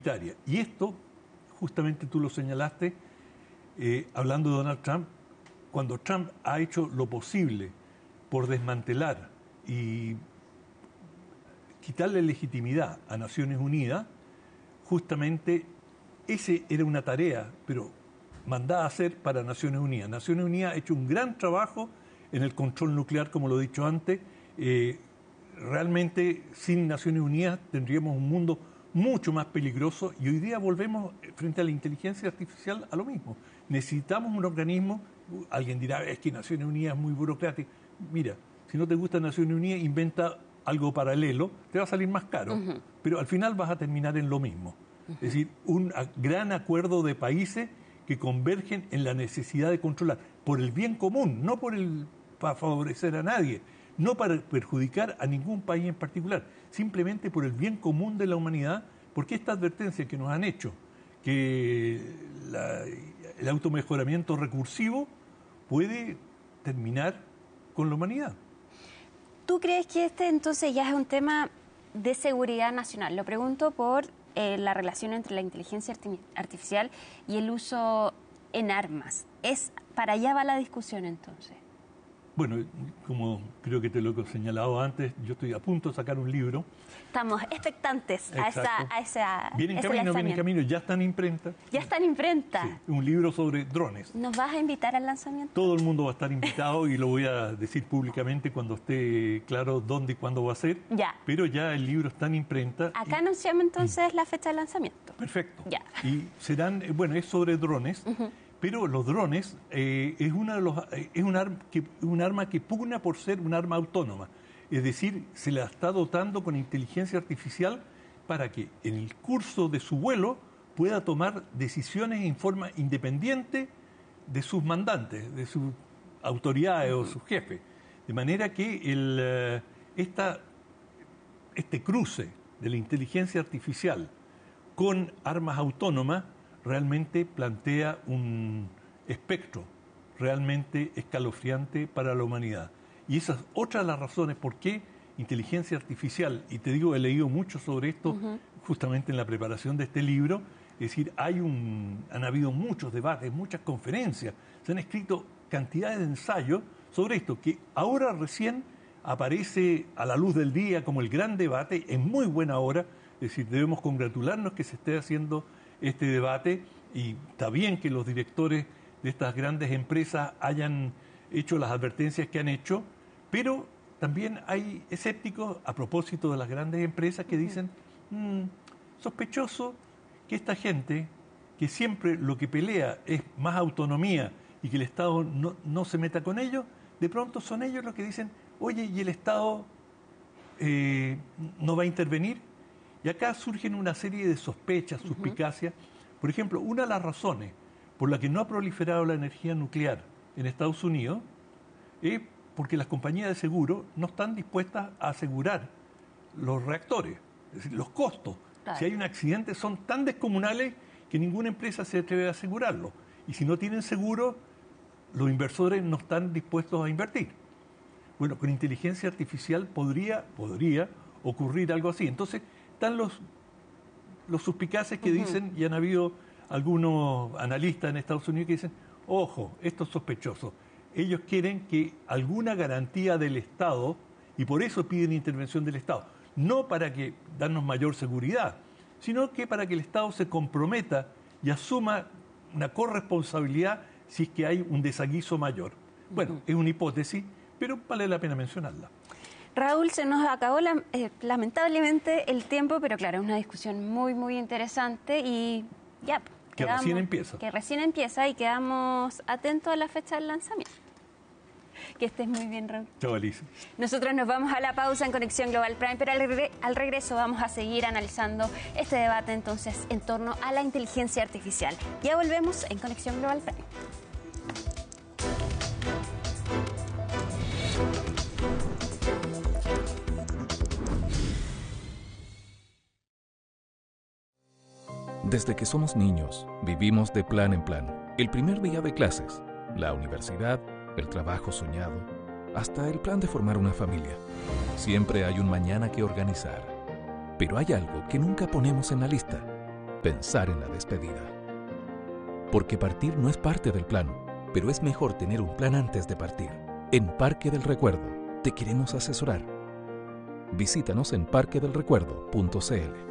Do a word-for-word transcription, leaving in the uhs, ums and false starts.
Y esto, justamente tú lo señalaste, eh, hablando de Donald Trump, cuando Trump ha hecho lo posible por desmantelar y quitarle legitimidad a Naciones Unidas, justamente esa era una tarea, pero mandada a hacer para Naciones Unidas. Naciones Unidas ha hecho un gran trabajo en el control nuclear, como lo he dicho antes. Eh, realmente, sin Naciones Unidas tendríamos un mundo mucho más peligroso y hoy día volvemos frente a la inteligencia artificial a lo mismo. Necesitamos un organismo, alguien dirá, es que Naciones Unidas es muy burocrático. Mira, si no te gusta Naciones Unidas, inventa algo paralelo, te va a salir más caro, uh-huh. pero al final vas a terminar en lo mismo. Uh-huh. Es decir, un gran acuerdo de países que convergen en la necesidad de controlar, por el bien común, no por el, para favorecer a nadie, no para perjudicar a ningún país en particular, simplemente por el bien común de la humanidad, porque esta advertencia que nos han hecho, que la, el automejoramiento recursivo puede terminar con la humanidad. ¿Tú crees que este entonces ya es un tema de seguridad nacional? Lo pregunto por eh, la relación entre la inteligencia artificial y el uso en armas. ¿Es para allá va la discusión entonces? Bueno, como creo que te lo he señalado antes, yo estoy a punto de sacar un libro. Estamos expectantes a esa, a esa Viene en camino, viene en camino, ya está en imprenta. ¿Ya está en imprenta? Sí, un libro sobre drones. ¿Nos vas a invitar al lanzamiento? Todo el mundo va a estar invitado y lo voy a decir públicamente cuando esté claro dónde y cuándo va a ser. Ya. Pero ya el libro está en imprenta. Acá y... anunciamos entonces mm. la fecha de lanzamiento. Perfecto. Ya. Y serán, bueno, es sobre drones. Uh-huh. Pero los drones eh, es, una de los, es un, arma que, un arma que pugna por ser un arma autónoma. Es decir, se la está dotando con inteligencia artificial para que en el curso de su vuelo pueda tomar decisiones en forma independiente de sus mandantes, de sus autoridades o sus jefes. De manera que el, esta, este cruce de la inteligencia artificial con armas autónomas realmente plantea un espectro realmente escalofriante para la humanidad. Y esa es otra de las razones por qué inteligencia artificial, y te digo, he leído mucho sobre esto uh-huh. justamente en la preparación de este libro, es decir, hay un, han habido muchos debates, muchas conferencias, se han escrito cantidades de ensayos sobre esto, que ahora recién aparece a la luz del día como el gran debate, en muy buena hora, es decir, debemos congratularnos que se esté haciendo este debate, y está bien que los directores de estas grandes empresas hayan hecho las advertencias que han hecho, pero también hay escépticos a propósito de las grandes empresas que dicen, mmm, sospechoso que esta gente, que siempre lo que pelea es más autonomía y que el Estado no, no se meta con ellos, de pronto son ellos los que dicen, oye, ¿y el Estado eh, no va a intervenir? Y acá surgen una serie de sospechas, suspicacias. Uh-huh. Por ejemplo, una de las razones por la que no ha proliferado la energía nuclear en Estados Unidos es porque las compañías de seguro no están dispuestas a asegurar los reactores. Es decir, los costos. Claro. Si hay un accidente son tan descomunales que ninguna empresa se atreve a asegurarlo. Y si no tienen seguro, los inversores no están dispuestos a invertir. Bueno, con inteligencia artificial podría, podría ocurrir algo así. Entonces, están los, los suspicaces que uh-huh. dicen, y han habido algunos analistas en Estados Unidos que dicen, ojo, esto es sospechoso. Ellos quieren que alguna garantía del Estado, y por eso piden intervención del Estado, no para que darnos mayor seguridad, sino que para que el Estado se comprometa y asuma una corresponsabilidad si es que hay un desaguiso mayor. Bueno, uh-huh. es una hipótesis, pero vale la pena mencionarla. Raúl, se nos acabó la, eh, lamentablemente el tiempo, pero claro, es una discusión muy, muy interesante y ya. Que quedamos, recién empieza. Que recién empieza y quedamos atentos a la fecha del lanzamiento. Que estés muy bien, Raúl. Chao, Alicia. Nosotros nos vamos a la pausa en Conexión Global Prime, pero al, regre al regreso vamos a seguir analizando este debate entonces en torno a la inteligencia artificial. Ya volvemos en Conexión Global Prime. Desde que somos niños, vivimos de plan en plan. El primer día de clases, la universidad, el trabajo soñado, hasta el plan de formar una familia. Siempre hay un mañana que organizar. Pero hay algo que nunca ponemos en la lista. pensar en la despedida. Porque partir no es parte del plan, pero es mejor tener un plan antes de partir. En Parque del Recuerdo te queremos asesorar. Visítanos en parque del recuerdo punto c l.